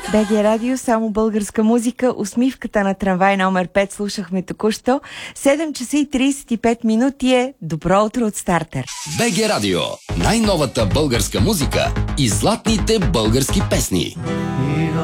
БГ Радио, само българска музика. Усмивката на трамвай номер 5 слушахме току-що. 7 часа и 35 минути е добро утро от стартер. БГ Радио. Най-новата българска музика и златните български песни.